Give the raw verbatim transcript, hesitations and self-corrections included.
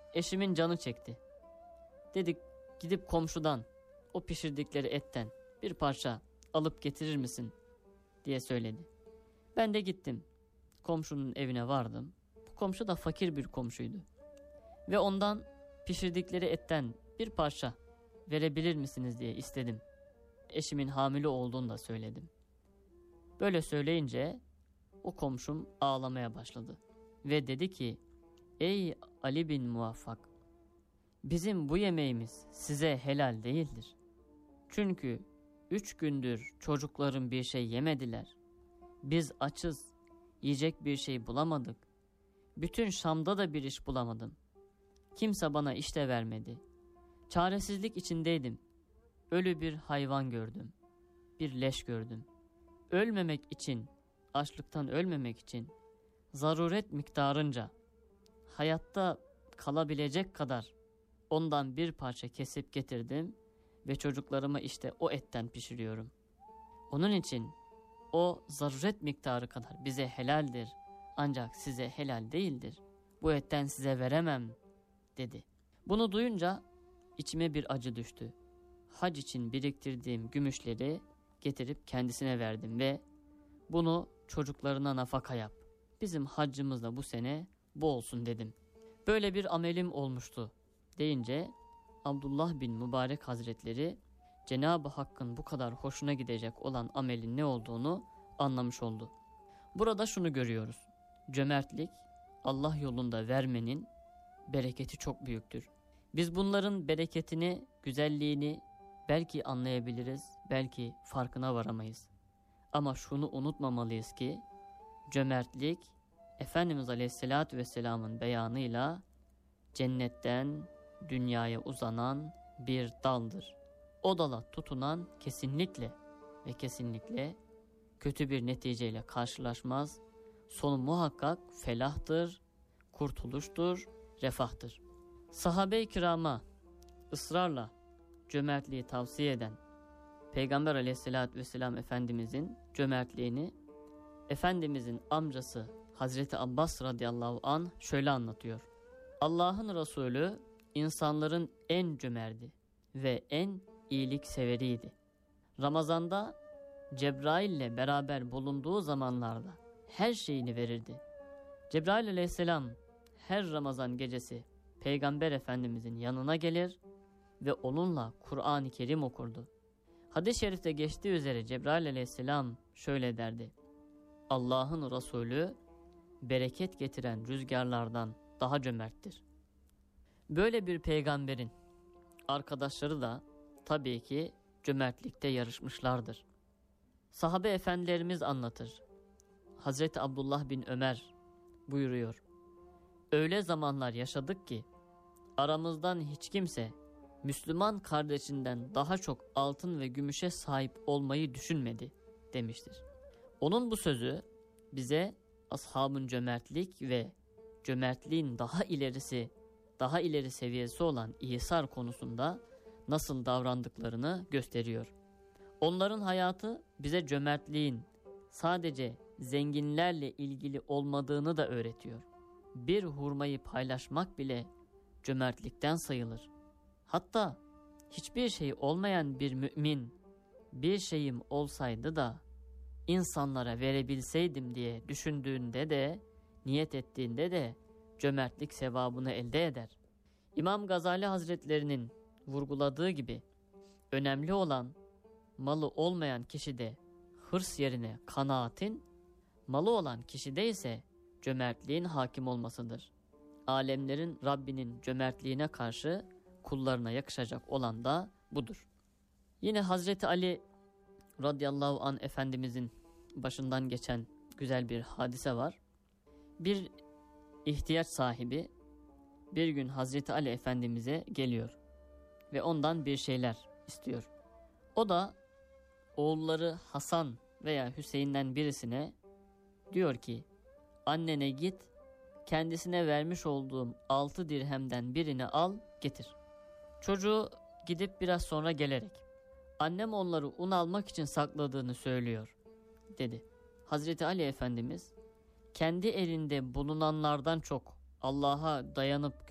eşimin canı çekti. Dedik gidip komşudan o pişirdikleri etten bir parça alıp getirir misin diye söyledi. Ben de gittim. Komşunun evine vardım. Bu komşu da fakir bir komşuydu. Ve ondan pişirdikleri etten bir parça verebilir misiniz diye istedim. Eşimin hamile olduğunu da söyledim. Böyle söyleyince o komşum ağlamaya başladı. Ve dedi ki, ey Ali bin Muvaffak, bizim bu yemeğimiz size helal değildir. Çünkü üç gündür çocukların bir şey yemediler. Biz açız, yiyecek bir şey bulamadık. Bütün Şam'da da bir iş bulamadım. Kimse bana iş de vermedi. Çaresizlik içindeydim. Ölü bir hayvan gördüm. Bir leş gördüm. Ölmemek için, açlıktan ölmemek için, zaruret miktarınca, hayatta kalabilecek kadar ondan bir parça kesip getirdim ve çocuklarıma işte o etten pişiriyorum. Onun için o zaruret miktarı kadar bize helaldir, ancak size helal değildir. Bu etten size veremem dedi. Bunu duyunca içime bir acı düştü. Hac için biriktirdiğim gümüşleri getirip kendisine verdim ve bunu çocuklarına nafaka yap. Bizim haccımız da bu sene bu olsun dedim. Böyle bir amelim olmuştu deyince Abdullah bin Mübarek Hazretleri Cenab-ı Hakk'ın bu kadar hoşuna gidecek olan amelin ne olduğunu anlamış oldu. Burada şunu görüyoruz. Cömertlik, Allah yolunda vermenin bereketi çok büyüktür. Biz bunların bereketini, güzelliğini belki anlayabiliriz, belki farkına varamayız. Ama şunu unutmamalıyız ki, cömertlik, Efendimiz Aleyhisselatü Vesselam'ın beyanıyla cennetten dünyaya uzanan bir daldır. O dala tutunan kesinlikle ve kesinlikle kötü bir neticeyle karşılaşmaz. Sonu muhakkak felahtır, kurtuluştur, refahtır. Sahabe-i kirama ısrarla cömertliği tavsiye eden Peygamber Aleyhisselatü Vesselam Efendimizin cömertliğini Efendimizin amcası Hazreti Abbas radıyallahu anh şöyle anlatıyor. Allah'ın Resulü insanların en cömerti ve en iyilikseveriydi. Ramazanda Cebrail ile beraber bulunduğu zamanlarda her şeyini verirdi. Cebrail aleyhisselam her Ramazan gecesi Peygamber Efendimizin yanına gelir ve onunla Kur'an-ı Kerim okurdu. Hadis-i şerifte geçtiği üzere Cebrail aleyhisselam şöyle derdi. Allah'ın Resulü bereket getiren rüzgarlardan daha cömerttir. Böyle bir peygamberin arkadaşları da tabii ki cömertlikte yarışmışlardır. Sahabe efendilerimiz anlatır. Hazreti Abdullah bin Ömer buyuruyor. Öyle zamanlar yaşadık ki aramızdan hiç kimse Müslüman kardeşinden daha çok altın ve gümüşe sahip olmayı düşünmedi demiştir. Onun bu sözü bize ashabın cömertlik ve cömertliğin daha ilerisi, daha ileri seviyesi olan ihsar konusunda nasıl davrandıklarını gösteriyor. Onların hayatı bize cömertliğin sadece zenginlerle ilgili olmadığını da öğretiyor. Bir hurmayı paylaşmak bile cömertlikten sayılır. Hatta hiçbir şey olmayan bir mümin, bir şeyim olsaydı da insanlara verebilseydim diye düşündüğünde de, niyet ettiğinde de cömertlik sevabını elde eder. İmam Gazali Hazretlerinin vurguladığı gibi önemli olan malı olmayan kişide hırs yerine kanaatin, malı olan kişide ise cömertliğin hakim olmasıdır. Alemlerin Rabbinin cömertliğine karşı kullarına yakışacak olan da budur. Yine Hazreti Ali radıyallahu anh Efendimizin başından geçen güzel bir hadise var. Bir ihtiyaç sahibi bir gün Hazreti Ali Efendimiz'e geliyor ve ondan bir şeyler istiyor. O da oğulları Hasan veya Hüseyin'den birisine diyor ki, annene git, kendisine vermiş olduğum altı dirhemden birini al getir. Çocuğu gidip biraz sonra gelerek, annem onları un almak için sakladığını söylüyor dedi. Hazreti Ali Efendimiz kendi elinde bulunanlardan çok Allah'a dayanıp